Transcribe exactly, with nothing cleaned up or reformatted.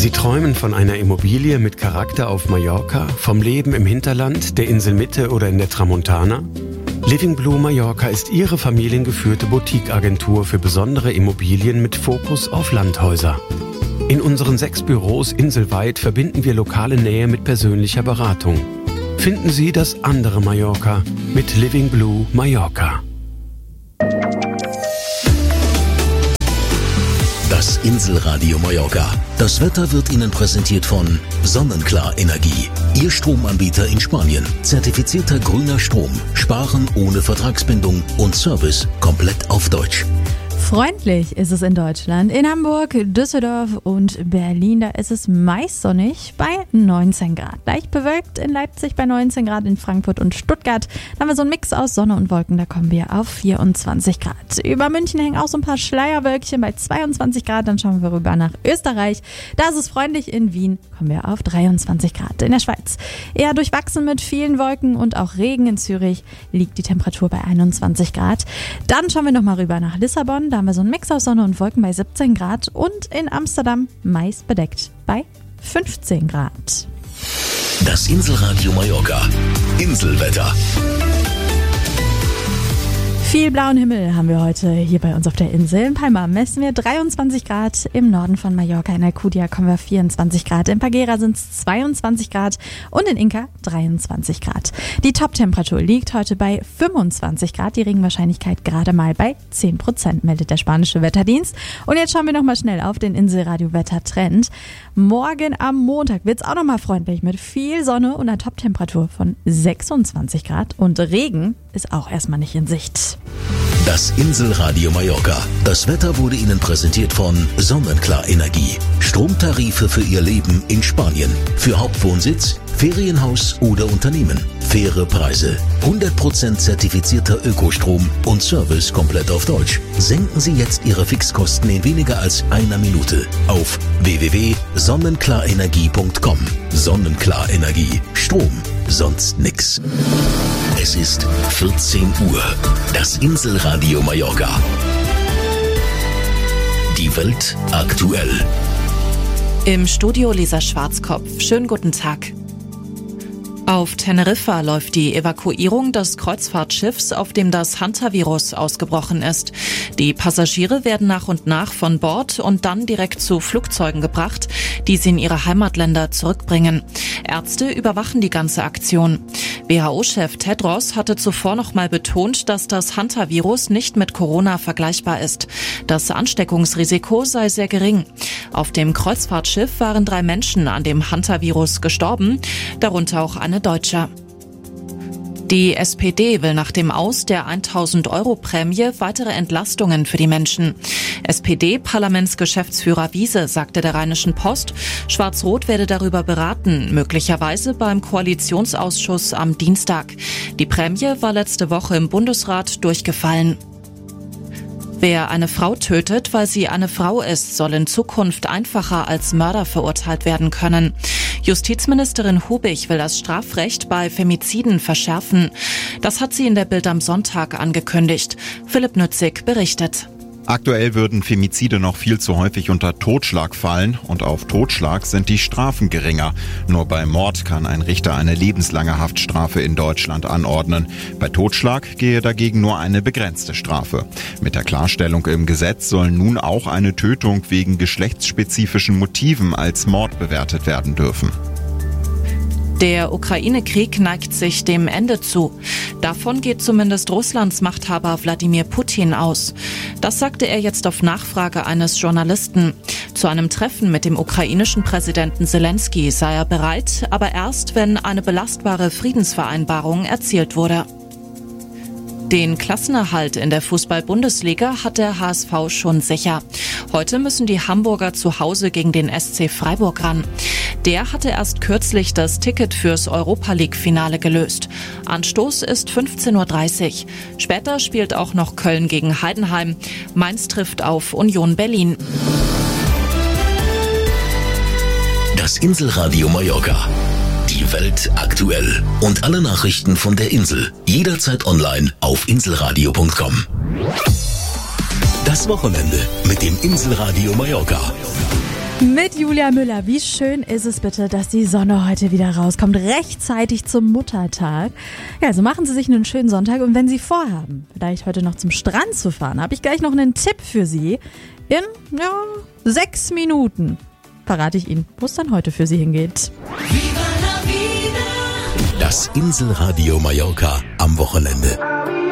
Sie träumen von einer Immobilie mit Charakter auf Mallorca, vom Leben im Hinterland, der Inselmitte oder in der Tramontana? Living Blue Mallorca ist Ihre familiengeführte Boutique-Agentur für besondere Immobilien mit Fokus auf Landhäuser. In unseren sechs Büros inselweit verbinden wir lokale Nähe mit persönlicher Beratung. Finden Sie das andere Mallorca mit Living Blue Mallorca. Das Inselradio Mallorca. Das Wetter wird Ihnen präsentiert von Sonnenklar Energie. Ihr Stromanbieter in Spanien. Zertifizierter grüner Strom. Sparen ohne Vertragsbindung und Service komplett auf Deutsch. Freundlich ist es in Deutschland. In Hamburg, Düsseldorf und Berlin, da ist es meist sonnig bei neunzehn Grad. Leicht bewölkt in Leipzig bei neunzehn Grad, in Frankfurt und Stuttgart. Da haben wir so einen Mix aus Sonne und Wolken, da kommen wir auf vierundzwanzig Grad. Über München hängen auch so ein paar Schleierwölkchen bei zweiundzwanzig Grad. Dann schauen wir rüber nach Österreich. Da ist es freundlich. In Wien kommen wir auf dreiundzwanzig Grad. In der Schweiz eher durchwachsen mit vielen Wolken und auch Regen. In Zürich liegt die Temperatur bei einundzwanzig Grad. Dann schauen wir nochmal rüber nach Lissabon. Da haben wir so einen Mix aus Sonne und Wolken bei siebzehn Grad und in Amsterdam meist bedeckt bei fünfzehn Grad. Das Inselradio Mallorca. Inselwetter. Viel blauen Himmel haben wir heute hier bei uns auf der Insel. In Palma messen wir dreiundzwanzig Grad, im Norden von Mallorca in Alcudia kommen wir auf vierundzwanzig Grad, in Pagera sind es zweiundzwanzig Grad und in Inca dreiundzwanzig Grad. Die Top-Temperatur liegt heute bei fünfundzwanzig Grad, die Regenwahrscheinlichkeit gerade mal bei zehn Prozent, meldet der spanische Wetterdienst. Und jetzt schauen wir nochmal schnell auf den Inselradio-Wettertrend. Morgen am Montag wird es auch nochmal freundlich mit viel Sonne und einer Top-Temperatur von sechsundzwanzig Grad und Regen ist auch erstmal nicht in Sicht. Das Inselradio Mallorca. Das Wetter wurde Ihnen präsentiert von Sonnenklar Energie. Stromtarife für Ihr Leben in Spanien. Für Hauptwohnsitz, Ferienhaus oder Unternehmen. Faire Preise. hundert Prozent zertifizierter Ökostrom und Service komplett auf Deutsch. Senken Sie jetzt Ihre Fixkosten in weniger als einer Minute auf w w w punkt sonnenklarenergie punkt com. Sonnenklar Energie. Strom. Sonst nix. Es ist vierzehn Uhr. Das Inselradio Mallorca. Die Welt aktuell. Im Studio Lisa Schwarzkopf. Schönen guten Tag. Auf Teneriffa läuft die Evakuierung des Kreuzfahrtschiffs, auf dem das Hantavirus ausgebrochen ist. Die Passagiere werden nach und nach von Bord und dann direkt zu Flugzeugen gebracht, die sie in ihre Heimatländer zurückbringen. Ärzte überwachen die ganze Aktion. W H O-Chef Tedros hatte zuvor noch mal betont, dass das Hantavirus nicht mit Corona vergleichbar ist. Das Ansteckungsrisiko sei sehr gering. Auf dem Kreuzfahrtschiff waren drei Menschen an dem Hantavirus gestorben, darunter auch eine Deutsche. Die S P D will nach dem Aus der tausend Euro Prämie weitere Entlastungen für die Menschen. S P D-Parlamentsgeschäftsführer Wiese sagte der Rheinischen Post, Schwarz-Rot werde darüber beraten, möglicherweise beim Koalitionsausschuss am Dienstag. Die Prämie war letzte Woche im Bundesrat durchgefallen. Wer eine Frau tötet, weil sie eine Frau ist, soll in Zukunft einfacher als Mörder verurteilt werden können. Justizministerin Hubig will das Strafrecht bei Femiziden verschärfen. Das hat sie in der Bild am Sonntag angekündigt. Philipp Nützig berichtet. Aktuell würden Femizide noch viel zu häufig unter Totschlag fallen und auf Totschlag sind die Strafen geringer. Nur bei Mord kann ein Richter eine lebenslange Haftstrafe in Deutschland anordnen. Bei Totschlag gehe dagegen nur eine begrenzte Strafe. Mit der Klarstellung im Gesetz soll nun auch eine Tötung wegen geschlechtsspezifischen Motiven als Mord bewertet werden dürfen. Der Ukraine-Krieg neigt sich dem Ende zu. Davon geht zumindest Russlands Machthaber Wladimir Putin aus. Das sagte er jetzt auf Nachfrage eines Journalisten. Zu einem Treffen mit dem ukrainischen Präsidenten Zelensky sei er bereit, aber erst, wenn eine belastbare Friedensvereinbarung erzielt wurde. Den Klassenerhalt in der Fußball-Bundesliga hat der H S V schon sicher. Heute müssen die Hamburger zu Hause gegen den S C Freiburg ran. Der hatte erst kürzlich das Ticket fürs Europa-League-Finale gelöst. Anstoß ist fünfzehn Uhr dreißig. Später spielt auch noch Köln gegen Heidenheim. Mainz trifft auf Union Berlin. Das Inselradio Mallorca. Die Welt aktuell. Und alle Nachrichten von der Insel. Jederzeit online auf inselradio punkt com. Das Wochenende mit dem Inselradio Mallorca. Mit Julia Müller. Wie schön ist es bitte, dass die Sonne heute wieder rauskommt, rechtzeitig zum Muttertag. Ja, also machen Sie sich einen schönen Sonntag und wenn Sie vorhaben, vielleicht heute noch zum Strand zu fahren, habe ich gleich noch einen Tipp für Sie. In, ja, sechs Minuten verrate ich Ihnen, wo es dann heute für Sie hingeht. Das Inselradio Mallorca am Wochenende.